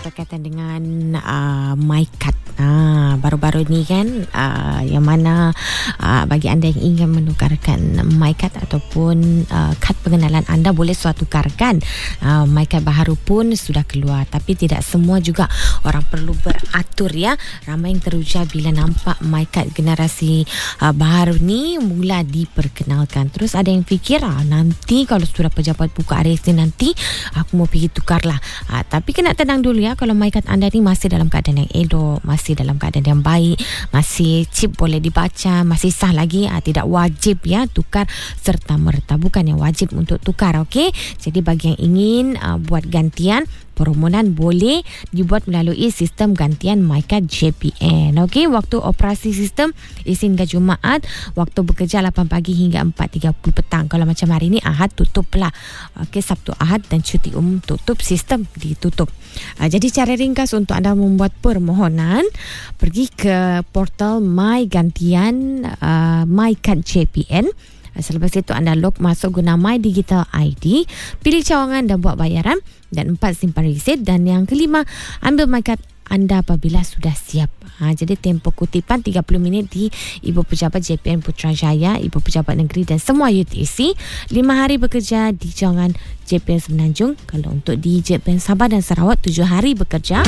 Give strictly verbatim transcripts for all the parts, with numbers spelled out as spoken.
berkaitan dengan uh, MyKad. Uh, baru-baru ni kan, uh, yang mana uh, bagi anda yang ingin menukarkan MyKad ataupun uh, kad pengenalan anda, boleh suatu tukarkan. Uh, MyKad baharu pun sudah keluar, tapi tidak semua juga orang perlu beratur ya. Ramai yang teruja bila nampak MyKad generasi uh, baharu ni mula diperkenalkan. Terus ada yang fikir, ah, nanti kalau sudah pejabat buka R S ni nanti aku mau pergi tukarlah. Uh, tapi kena tenang dulu ya, kalau MyKad anda ni masih dalam keadaan yang elok, masih dalam keadaan yang baik, masih chip boleh dibaca, masih sah lagi, uh, tidak wajib ya tukar serta merta, bukan yang wajib untuk tukar. Okey, jadi bagi yang ingin uh, buat gantian, permohonan boleh dibuat melalui sistem gantian MyKad J P N. Okey, waktu operasi sistem Isnin hingga Jumaat, waktu bekerja lapan pagi hingga empat tiga puluh petang. Kalau macam hari ni Ahad tutup lah. Okey, Sabtu Ahad dan cuti umum tutup, sistem ditutup. Uh, jadi cara ringkas untuk anda membuat permohonan, pergi ke portal My Gantian uh, MyKad J P N. Selepas itu anda log masuk guna My Digital I D, pilih cawangan dan buat bayaran, dan empat simpan resit, dan yang kelima ambil MyKad anda apabila sudah siap. Ha, jadi tempoh kutipan tiga puluh minit di Ibu Pejabat J P N Putrajaya, Ibu Pejabat Negeri dan semua U T C. lima hari bekerja di cawangan J P N Semenanjung. Kalau untuk di J P N Sabah dan Sarawak, tujuh hari bekerja.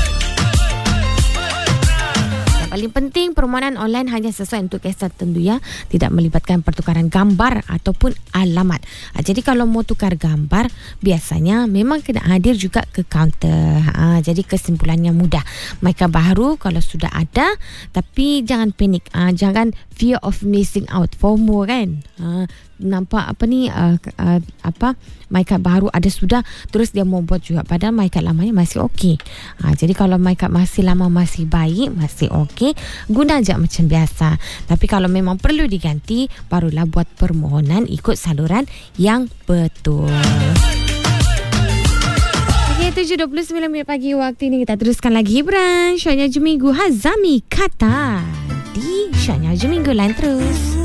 Paling penting, permohonan online hanya sesuai untuk kes tertentu ya, tidak melibatkan pertukaran gambar ataupun alamat. Ha, jadi kalau mau tukar gambar, biasanya memang kena hadir juga ke kaunter. Ha, jadi kesimpulannya mudah. MyKad baharu kalau sudah ada, tapi jangan panik. Ha, jangan fear of missing out, FOMO kan. Ha, nampak apa ni uh, uh, apa MyKad baru ada sudah, terus dia mau buat juga, padahal MyKad lamanya masih okey. Ha, jadi kalau MyKad masih lama masih baik, masih okey, guna je macam biasa. Tapi kalau memang perlu diganti, barulah buat permohonan ikut saluran yang betul. tujuh dua puluh sembilan minit pagi waktu ini, kita teruskan lagi hiburan Syahnya Juminggu Hazami Kata di Syahnya Juminggu. Lain terus.